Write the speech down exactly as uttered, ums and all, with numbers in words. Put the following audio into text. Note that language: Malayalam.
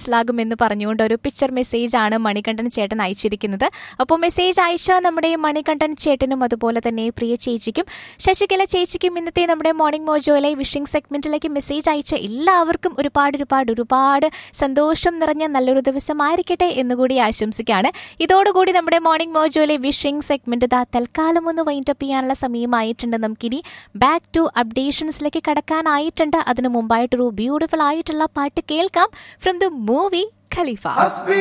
മനസ്സിലാകുമെന്ന് പറഞ്ഞുകൊണ്ട് ഒരു പിക്ചർ മെസ്സേജ് ആണ് മണികണ്ഠൻ ചേട്ടൻ അയച്ചിരിക്കുന്നത്. അപ്പോൾ മെസ്സേജ് അയച്ച നമ്മുടെ മണികണ്ഠൻ ചേട്ടനും അതുപോലെ തന്നെ പ്രിയ ചേച്ചിക്കും ശശികല ചേച്ചിക്കും ഇന്നത്തെ നമ്മുടെ മോർണിംഗ് മോജോയിലെ വിഷിംഗ് സെഗ്മെന്റിലേക്ക് മെസ്സേജ് അയച്ച എല്ലാവർക്കും ഒരുപാട് ഒരുപാട് ഒരുപാട് സന്തോഷം നിറഞ്ഞ നല്ലൊരു ദിവസമായിരിക്കട്ടെ എന്നുകൂടി ആശംസിക്കുകയാണ്. ഇതോടുകൂടി നമ്മുടെ മോർണിംഗ് മോജോയിലെ വിഷിംഗ് സെഗ്മെന്റ് ദാ തൽക്കാലം ഒന്ന് വൈൻഡപ്പ് ചെയ്യാനുള്ള സമയമായിട്ടുണ്ട്. നമുക്കിനി ബാക്ക് ടു അപ്ഡേഷൻസിലേക്ക് കടക്കാനായിട്ടുണ്ട്. അതിനു മുമ്പായിട്ടൊരു ബ്യൂട്ടിഫുൾ ആയിട്ടുള്ള പാട്ട് കേൾക്കാം ഫ്രം ദ മൂവി ഖലീഫ.